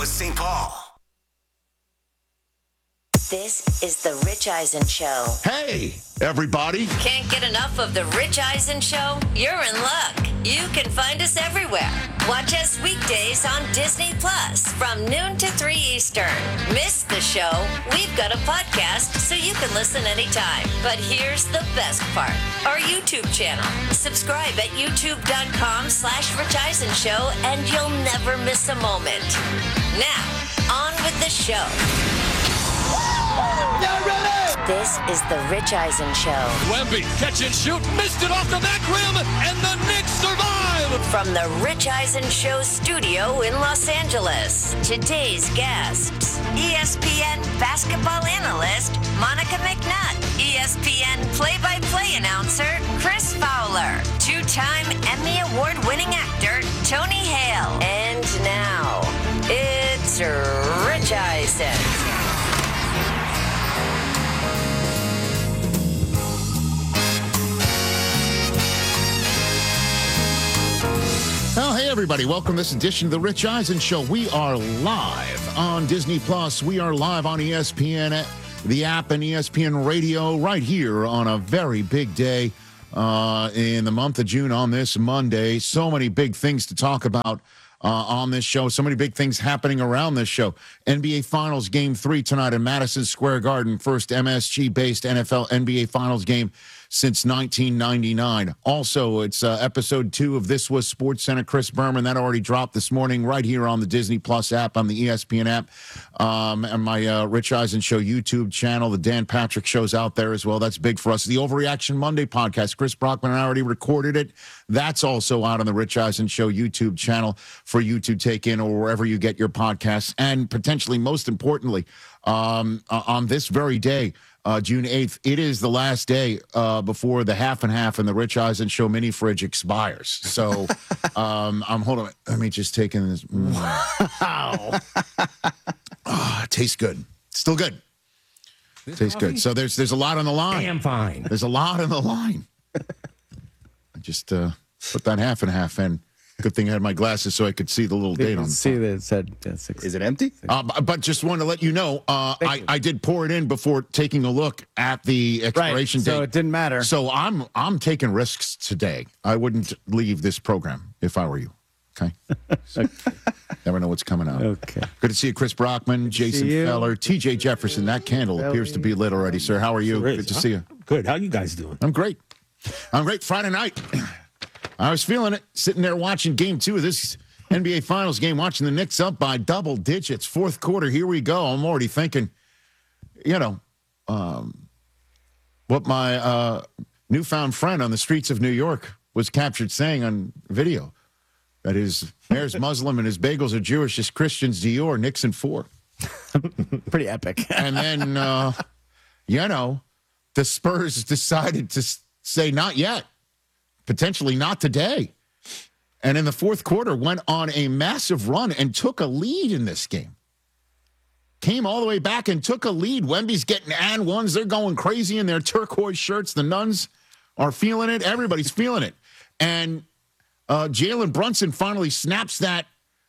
Louis, St. Paul. This is The Rich Eisen Show. Hey, everybody. Can't get enough of The Rich Eisen Show? You're in luck. You can find us everywhere. Watch us weekdays on Disney Plus from noon to 3 Eastern. Miss the show? We've got a podcast so you can listen anytime. But here's the best part. Our YouTube channel. Subscribe at youtube.com/Rich Eisen Show and you'll never miss a moment. Now, on with the show. Y'all ready? This is The Rich Eisen Show. Wemby, catch and shoot, missed it off the back rim, and the Knicks survive! From The Rich Eisen Show studio in Los Angeles, today's guests, ESPN basketball analyst Monica McNutt, ESPN play-by-play announcer Chris Fowler, two-time Emmy Award-winning actor Tony Hale, and now, it's Rich Eisen. Well, hey, everybody. Welcome to this edition of The Rich Eisen Show. We are live on Disney Plus. We are live on ESPN, the app, and ESPN Radio right here on a very big day in the month of June on this Monday. So many big things to talk about on this show. So many big things happening around this show. NBA Finals Game 3 tonight in Madison Square Garden. First MSG-based NFL NBA Finals game since 1999. Also, it's episode 2 of This Was Sports Center. Chris Berman, that already dropped this morning right here on the Disney Plus app, on the ESPN app, and my Rich Eisen Show YouTube channel. The Dan Patrick Show's out there as well. That's big for us. The Overreaction Monday podcast. Chris Brockman and I already recorded it. That's also out on the Rich Eisen Show YouTube channel for you to take in, or wherever you get your podcasts. And potentially, most importantly, on this very day, June 8th, it is the last day before the half and half and the Rich Eisen Show mini fridge expires. So I'm hold on. Let me just take in this. Wow. It tastes good. Still good. Tastes good. So there's a lot on the line. Damn fine. There's a lot on the line. I just put that half and half in. Good thing I had my glasses so I could see the little date on the see that it said 6. Is it empty? But just wanted to let you know, I did pour it in before taking a look at the expiration date. So it didn't matter. So I'm taking risks today. I wouldn't leave this program if I were you. Okay. Never know what's coming out. Okay. Good to see you, Chris Brockman, Jason Feller, TJ Jefferson. That candle appears to be lit already, sir. How are you? Sure is, Good to see you. Good. How you guys doing? I'm great. Friday night. I was feeling it, sitting there watching game 2 of this NBA Finals game, watching the Knicks up by double digits. Fourth quarter, here we go. I'm already thinking, what my newfound friend on the streets of New York was captured saying on video. That his mayor's Muslim and his bagels are Jewish, his Christians Dior, Knicks in 4. Pretty epic. And then, the Spurs decided to say not yet. Potentially not today. And in the fourth quarter, went on a massive run and took a lead in this game. Came all the way back and took a lead. Wemby's getting and ones. They're going crazy in their turquoise shirts. The Nuns are feeling it. Everybody's feeling it. And Jalen Brunson finally snaps that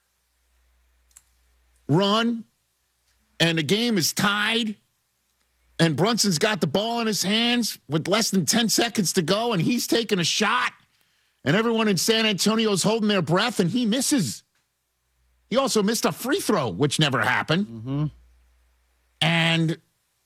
run. And the game is tied. And Brunson's got the ball in his hands with less than 10 seconds to go, and he's taking a shot. And everyone in San Antonio's holding their breath, and he misses. He also missed a free throw, which never happened. Mm-hmm. And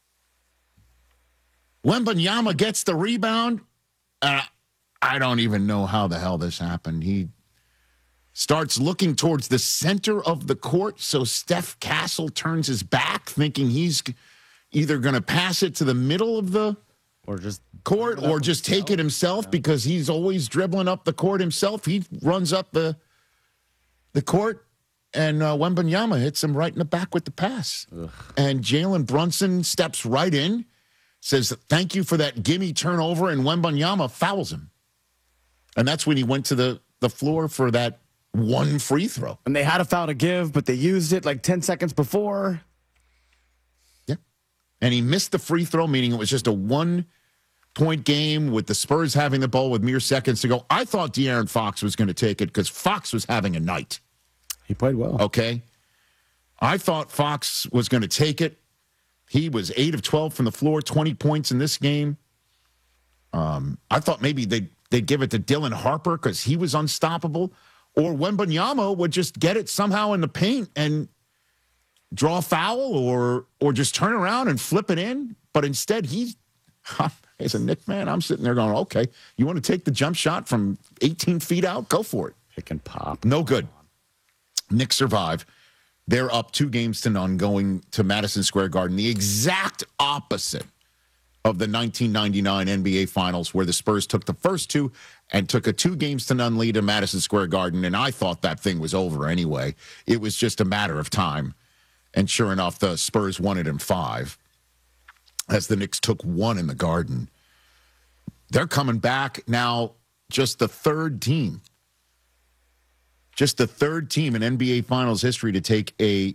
Wembanyama gets the rebound. I don't even know how the hell this happened. He starts looking towards the center of the court, so Steph Castle turns his back, thinking he's either going to pass it to the middle of the court or just take it himself because he's always dribbling up the court himself. He runs up the court, and Wembanyama hits him right in the back with the pass. Ugh. And Jalen Brunson steps right in, says, thank you for that gimme turnover, and Wembanyama fouls him. And that's when he went to the floor for that one free throw. And they had a foul to give, but they used it like 10 seconds before. And he missed the free throw, meaning it was just a one-point game with the Spurs having the ball with mere seconds to go. I thought De'Aaron Fox was going to take it because Fox was having a night. He played well. Okay. I thought Fox was going to take it. He was 8 of 12 from the floor, 20 points in this game. I thought maybe they'd give it to Dylan Harper because he was unstoppable. Or Wembanyama would just get it somehow in the paint and draw a foul or just turn around and flip it in. But instead, as a Knick fan, I'm sitting there going, okay, you want to take the jump shot from 18 feet out? Go for it. Pick and pop. No good. Knicks survive. They're up 2-0 going to Madison Square Garden. The exact opposite of the 1999 NBA Finals, where the Spurs took the first two and took a 2-0 lead in Madison Square Garden. And I thought that thing was over anyway. It was just a matter of time. And sure enough, the Spurs won it in 5 as the Knicks took 1 in the Garden. They're coming back now, just the third team in NBA Finals history to take a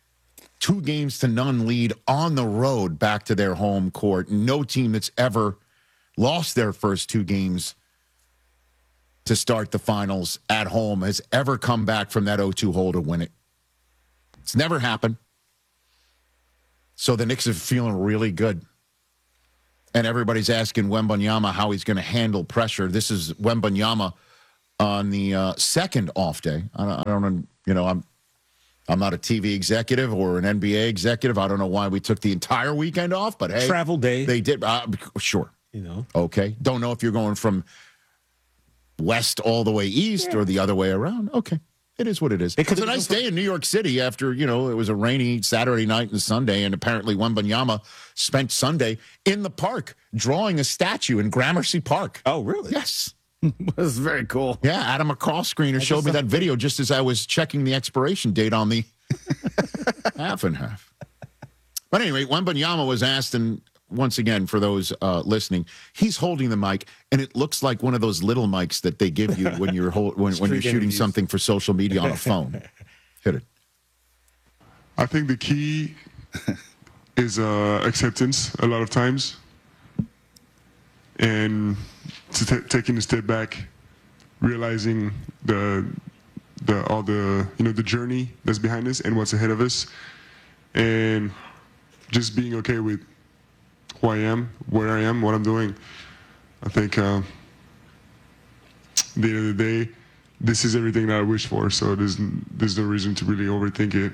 2-0 lead on the road back to their home court. No team that's ever lost their first 2 games to start the finals at home has ever come back from that 0-2 hole to win it. It's never happened. So the Knicks are feeling really good. And everybody's asking Wembanyama how he's going to handle pressure. This is Wembanyama on the second off day. I don't know, I'm not a TV executive or an NBA executive. I don't know why we took the entire weekend off, but hey. Travel day. They did. Sure. Okay. Don't know if you're going from west all the way east or the other way around. Okay. It is what it is. It's a nice day in New York City after, it was a rainy Saturday night and Sunday, and apparently Wembanyama spent Sunday in the park drawing a statue in Gramercy Park. Oh, really? Yes. It was very cool. Yeah, Adam McCall screener showed me that video just as I was checking the expiration date on the half and half. But anyway, Wembanyama was asked, and once again, for those listening, he's holding the mic, and it looks like one of those little mics that they give you when you're when you're shooting something for social media on a phone. Hit it. I think the key is acceptance a lot of times, and taking a step back, realizing the journey that's behind us and what's ahead of us, and just being okay with who I am, where I am, what I'm doing. I think at the end of the day, this is everything that I wish for. So there's no reason to really overthink it.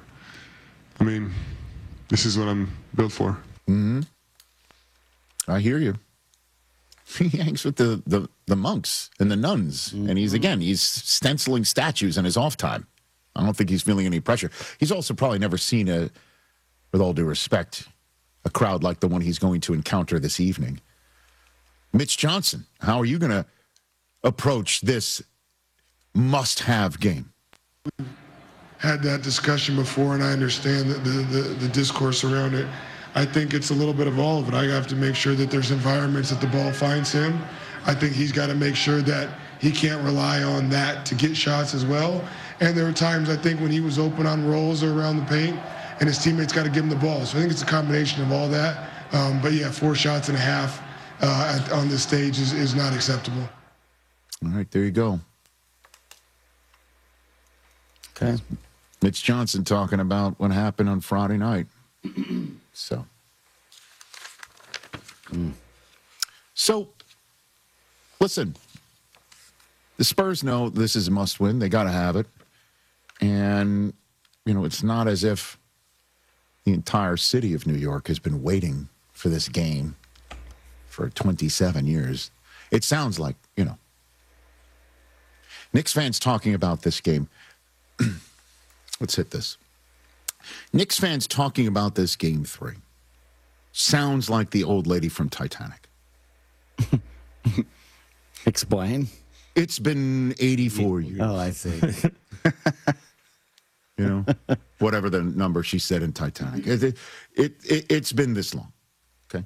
This is what I'm built for. Mm-hmm. I hear you. He hangs with the monks and the nuns, and he's stenciling statues in his off time. I don't think he's feeling any pressure. He's also probably never seen with all due respect, a crowd like the one he's going to encounter this evening. Mitch Johnson, how are you going to approach this must-have game? Had that discussion before, and I understand the discourse around it. I think it's a little bit of all of it. I have to make sure that there's environments that the ball finds him. I think he's got to make sure that he can't rely on that to get shots as well. And there were times, I think, when he was open on rolls or around the paint, and his teammates got to give him the ball. So I think it's a combination of all that. But yeah, 4 shots and a half on this stage is not acceptable. All right, there you go. Okay. Mitch Johnson talking about what happened on Friday night. So, listen, the Spurs know this is a must-win. They got to have it. And, it's not as if the entire city of New York has been waiting for this game for 27 years. It sounds like, Knicks fans talking about this game. Let's hit this. Knicks fans talking about this Game 3 sounds like the old lady from Titanic. Explain. It's been 84 years. Oh, I see. Whatever the number she said in Titanic. It's been this long, okay?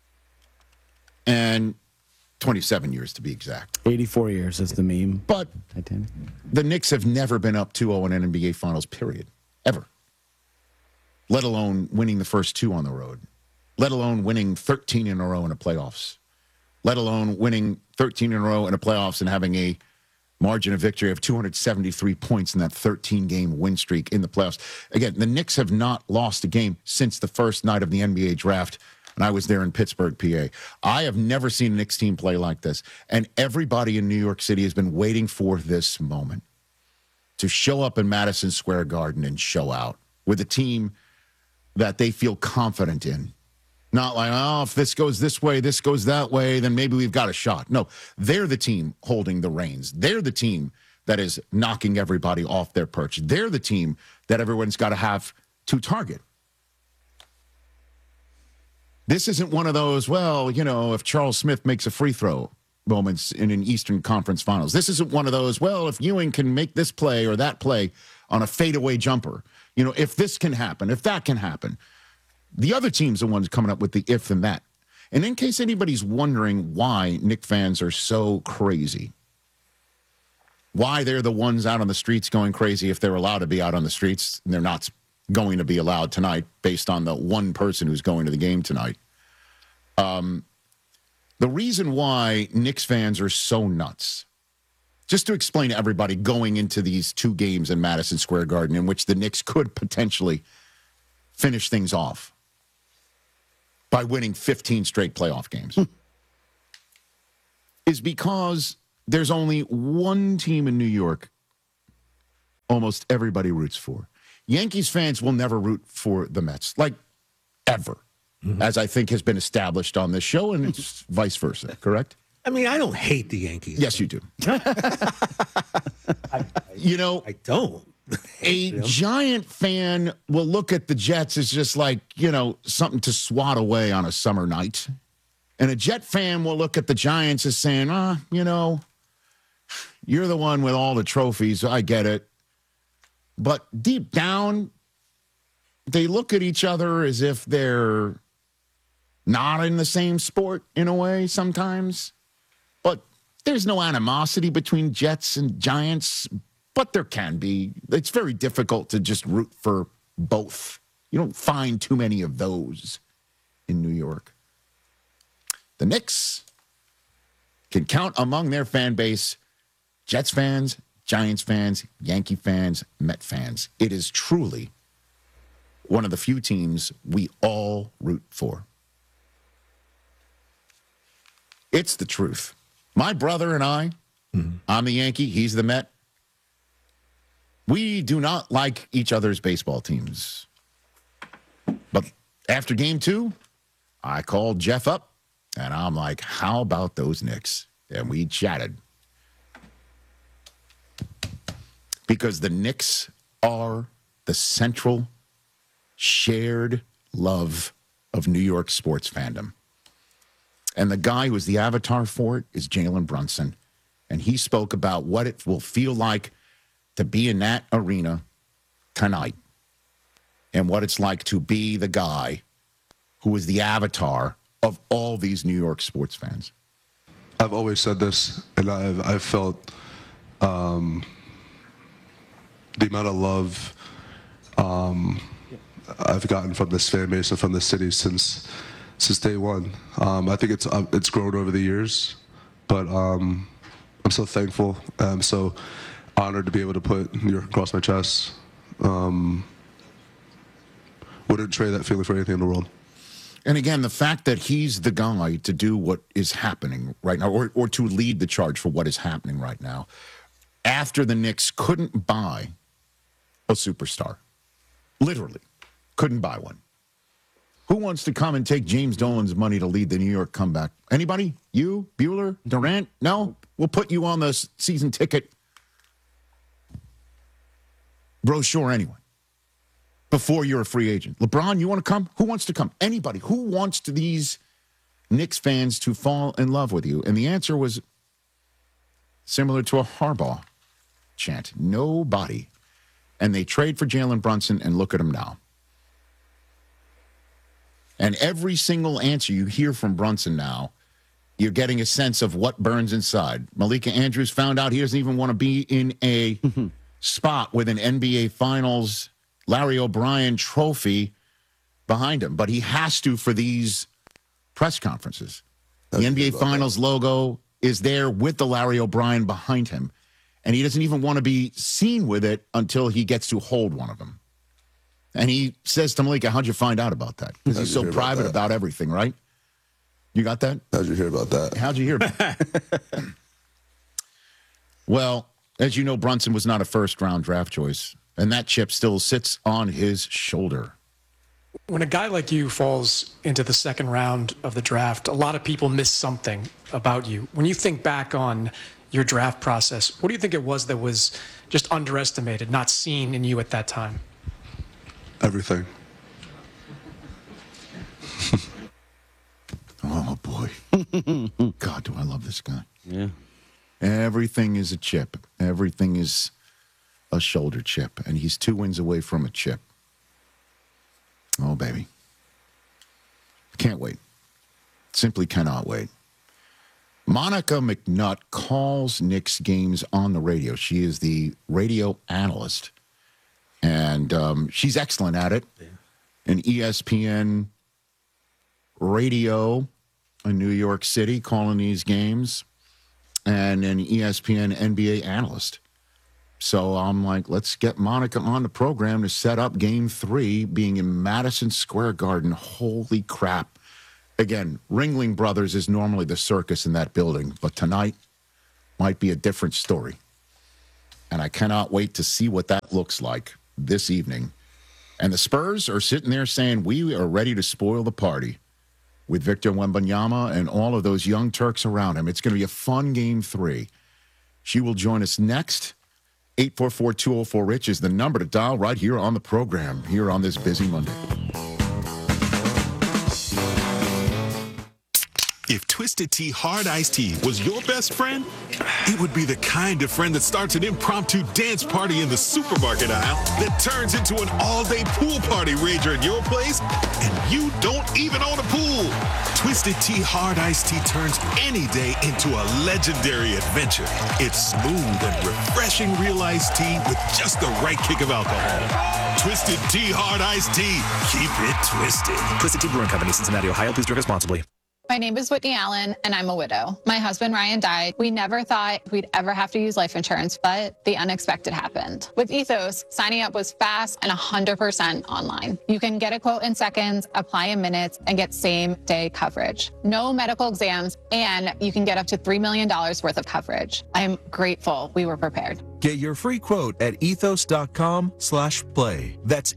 And 27 years to be exact. 84 years is the meme. But Titanic. The Knicks have never been up 2-0 in an NBA Finals, period. Ever. Let alone winning the first 2 on the road. Let alone winning 13 in a row in the playoffs. Let alone winning 13 in a row in the playoffs and having a Margin of victory of 273 points in that 13-game win streak in the playoffs. Again, the Knicks have not lost a game since the first night of the NBA draft, and I was there in Pittsburgh, PA. I have never seen a Knicks team play like this, and everybody in New York City has been waiting for this moment to show up in Madison Square Garden and show out with a team that they feel confident in. Not like, oh, if this goes this way, this goes that way, then maybe we've got a shot. No, they're the team holding the reins. They're the team that is knocking everybody off their perch. They're the team that everyone's got to have to target. This isn't one of those, well, if Charles Smith makes a free throw moments in an Eastern Conference Finals. This isn't one of those, well, if Ewing can make this play or that play on a fadeaway jumper, if this can happen, if that can happen. The other team's the ones coming up with the if and that. And in case anybody's wondering why Knick fans are so crazy, why they're the ones out on the streets going crazy if they're allowed to be out on the streets, and they're not going to be allowed tonight based on the one person who's going to the game tonight. The reason why Knicks fans are so nuts, just to explain to everybody going into these two games in Madison Square Garden in which the Knicks could potentially finish things off by winning 15 straight playoff games, is because there's only one team in New York almost everybody roots for. Yankees fans will never root for the Mets, like ever, as I think has been established on this show, and it's vice versa, correct? I mean, I don't hate the Yankees. Yes, you do. I don't. A Giant fan will look at the Jets as just like, something to swat away on a summer night. And a Jet fan will look at the Giants as saying, you're the one with all the trophies. I get it. But deep down, they look at each other as if they're not in the same sport in a way sometimes. But there's no animosity between Jets and Giants. But there can be. It's very difficult to just root for both. You don't find too many of those in New York. The Knicks can count among their fan base Jets fans, Giants fans, Yankee fans, Met fans. It is truly one of the few teams we all root for. It's the truth. My brother and I, I'm the Yankee, he's the Met. We do not like each other's baseball teams. But after game 2, I called Jeff up, and I'm like, how about those Knicks? And we chatted. Because the Knicks are the central shared love of New York sports fandom. And the guy who is the avatar for it is Jalen Brunson. And he spoke about what it will feel like to be in that arena tonight and what it's like to be the guy who is the avatar of all these New York sports fans. I've always said this, and I've felt the amount of love I've gotten from this fan base and from the city since day one. I think it's grown over the years, but I'm so thankful. I'm so honored to be able to put New York across my chest. Wouldn't trade that feeling for anything in the world. And again, the fact that he's the guy to do what is happening right now, or to lead the charge for what is happening right now, after the Knicks couldn't buy a superstar. Literally, couldn't buy one. Who wants to come and take James Dolan's money to lead the New York comeback? Anybody? You? Bueller? Durant? No? We'll put you on the season ticket brochure anyway. Before you're a free agent. LeBron, you want to come? Who wants to come? Anybody. Who wants these Knicks fans to fall in love with you? And the answer was similar to a Harbaugh chant. Nobody. And they trade for Jalen Brunson, and look at him now. And every single answer you hear from Brunson now, you're getting a sense of what burns inside. Malika Andrews found out he doesn't even want to be in a spot with an NBA Finals Larry O'Brien trophy behind him, but he has to for these press conferences. The NBA Finals logo is there with the Larry O'Brien behind him. And he doesn't even want to be seen with it until he gets to hold one of them. And he says to Malika, how'd you find out about that? Because he's so private about everything, right? You got that? How'd you hear about that? How'd you hear about that? Well, as you know, Brunson was not a first-round draft choice, and that chip still sits on his shoulder. When a guy like you falls into the second round of the draft, a lot of people miss something about you. When you think back on your draft process, what do you think it was that was just underestimated, not seen in you at that time? Everything. Oh, boy. God, do I love this guy. Yeah. Everything is a chip. Everything is a shoulder chip. And he's 2 wins away from a chip. Oh, baby. Can't wait. Simply cannot wait. Monica McNutt calls Knicks games on the radio. She is the radio analyst. And she's excellent at it. Yeah. An ESPN radio in New York City calling these games. And an ESPN NBA analyst. So I'm like, let's get Monica on the program to set up Game 3 being in Madison Square Garden. Holy crap. Again, Ringling Brothers is normally the circus in that building, but tonight might be a different story. And I cannot wait to see what that looks like this evening. And the Spurs are sitting there saying, we are ready to spoil the party with Victor Wembanyama and all of those young Turks around him. It's going to be a fun Game 3. She will join us next. 844-204-RICH is the number to dial right here on the program, here on this busy Monday. If Twisted Tea Hard Iced Tea was your best friend, it would be the kind of friend that starts an impromptu dance party in the supermarket aisle that turns into an all-day pool party rager at your place, and you don't even own a pool. Twisted Tea Hard Iced Tea turns any day into a legendary adventure. It's smooth and refreshing real iced tea with just the right kick of alcohol. Twisted Tea Hard Iced Tea. Keep it twisted. Twisted Tea Brewing Company, Cincinnati, Ohio. Please drink responsibly. My name is Whitney Allen, and I'm a widow. My husband, Ryan, died. We never thought we'd ever have to use life insurance, but the unexpected happened. With Ethos, signing up was fast and 100% online. You can get a quote in seconds, apply in minutes, and get same-day coverage. No medical exams, and you can get up to $3 million worth of coverage. I'm grateful we were prepared. Get your free quote at ethos.com/play. That's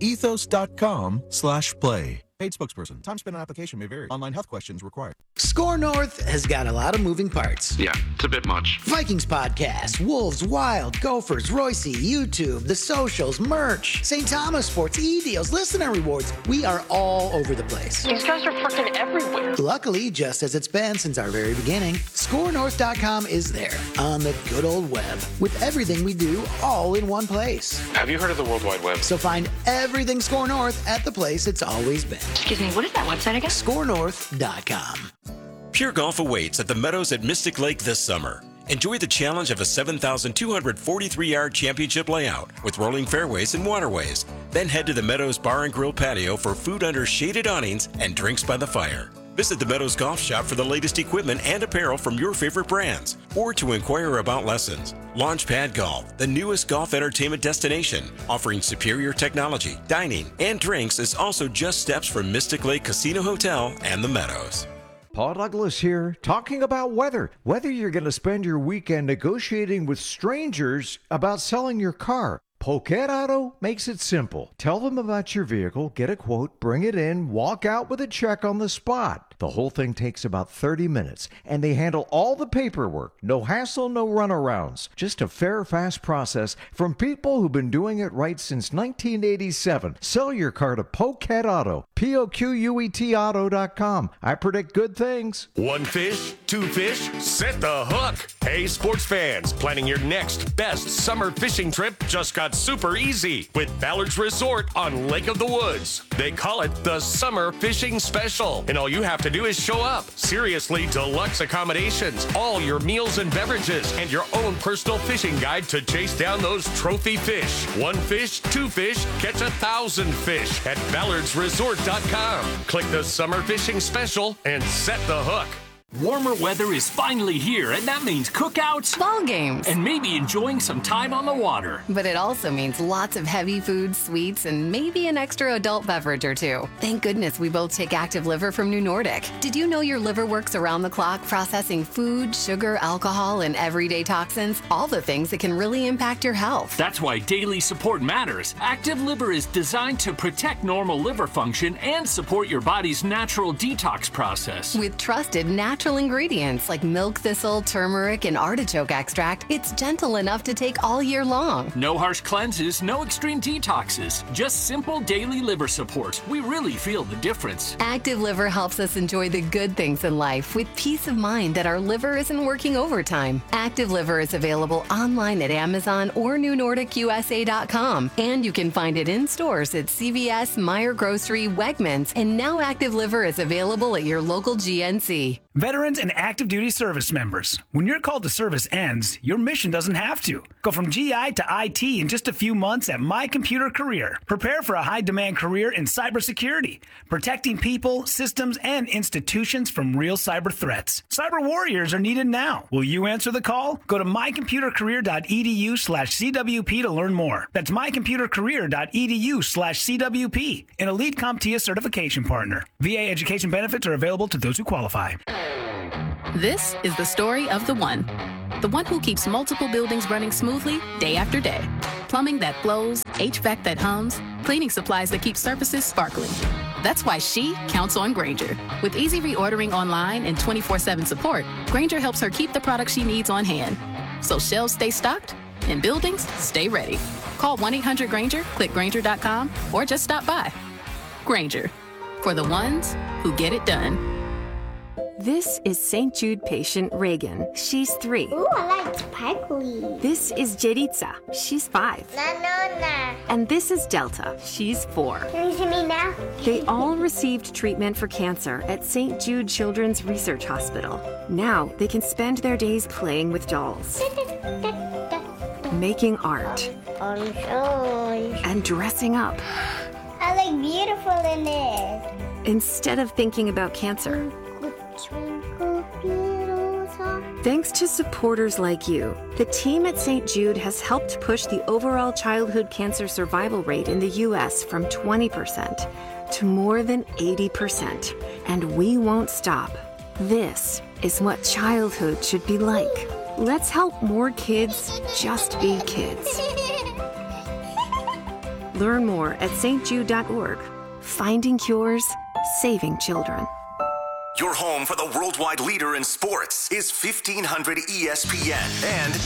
ethos.com/play. Paid spokesperson. Time spent on application may vary. Online health questions required. Score North has got a lot of moving parts. Yeah, it's a bit much. Vikings podcast, Wolves, Wild, Gophers, Royce, YouTube, the socials, merch, St. Thomas Sports, e-deals, listener rewards. We are all over the place. These guys are freaking everywhere. Luckily, just as it's been since our very beginning, ScoreNorth.com is there on the good old web with everything we do all in one place. Have you heard of the World Wide Web? So find everything Score North at the place it's always been. Excuse me, what is that website again? ScoreNorth.com. Pure Golf awaits at the Meadows at Mystic Lake this summer. Enjoy the challenge of a 7,243-yard championship layout with rolling fairways and waterways. Then head to the Meadows Bar and Grill patio for food under shaded awnings and drinks by the fire. Visit the Meadows Golf Shop for the latest equipment and apparel from your favorite brands, or to inquire about lessons. Launchpad Golf, the newest golf entertainment destination, offering superior technology, dining, and drinks, is also just steps from Mystic Lake Casino Hotel and the Meadows. Paul Douglas here, talking about weather. Whether you're going to spend your weekend negotiating with strangers about selling your car, Poquet Auto makes it simple. Tell them about your vehicle, get a quote, bring it in, walk out with a check on the spot. The whole thing takes about 30 minutes, and they handle all the paperwork. No hassle, no runarounds. Just a fair, fast process from people who've been doing it right since 1987. Sell your car to Poquet Auto, Poquet Auto.com. I predict good things. One fish, two fish, set the hook. Hey, sports fans, planning your next best summer fishing trip just got super easy with Ballard's Resort on Lake of the Woods. They call it the Summer Fishing Special, and all you have to do is show up. Seriously deluxe accommodations, all your meals and beverages, and your own personal fishing guide to chase down those trophy fish. One fish, two fish, catch 1,000 fish at ballardsresort.com. Click the Summer Fishing Special and set the hook. Warmer weather is finally here, and that means cookouts, ball games, and maybe enjoying some time on the water. But it also means lots of heavy foods, sweets, and maybe an extra adult beverage or two. Thank goodness we both take Active Liver from New Nordic. Did you know your liver works around the clock processing food, sugar, alcohol, and everyday toxins? All the things that can really impact your health. That's why daily support matters. Active Liver is designed to protect normal liver function and support your body's natural detox process. With trusted natural ingredients like milk thistle, turmeric, and artichoke extract, it's gentle enough to take all year long. No harsh cleanses, no extreme detoxes, just simple daily liver support. We really feel the difference. Active Liver helps us enjoy the good things in life with peace of mind that our liver isn't working overtime. Active Liver is available online at Amazon or NewNordicUSA.com, and you can find it in stores at CVS, Meijer Grocery, Wegmans, and now Active Liver is available at your local GNC. Veterans and active duty service members, when your call to service ends, your mission doesn't have to. Go from GI to IT in just a few months at My Computer Career. Prepare for a high-demand career in cybersecurity, protecting people, systems, and institutions from real cyber threats. Cyber warriors are needed now. Will you answer the call? Go to mycomputercareer.edu/CWP to learn more. That's mycomputercareer.edu/CWP, an elite CompTIA certification partner. VA education benefits are available to those who qualify. This is the story of the one who keeps multiple buildings running smoothly day after day. Plumbing that flows, HVAC that hums, cleaning supplies that keep surfaces sparkling. That's why she counts on Grainger. With easy reordering online and 24/7 support, Grainger helps her keep the products she needs on hand. So shelves stay stocked and buildings stay ready. Call 1-800-GRAINGER, click Grainger.com, or just stop by. Grainger, for the ones who get it done. This is St. Jude patient Reagan. She's 3. Ooh, I like sparkly. This is Jeritza. She's 5. Nanona. And this is Delta. She's 4. Can you see me now? They all received treatment for cancer at St. Jude Children's Research Hospital. Now they can spend their days playing with dolls, making art, and dressing up. I look beautiful in this. Instead of thinking about cancer. Thanks to supporters like you, the team at St. Jude has helped push the overall childhood cancer survival rate in the U.S. from 20% to more than 80%. And we won't stop. This is what childhood should be like. Let's help more kids just be kids. Learn more at stjude.org. Finding cures, saving children. Your home for the worldwide leader in sports is 1500 ESPN and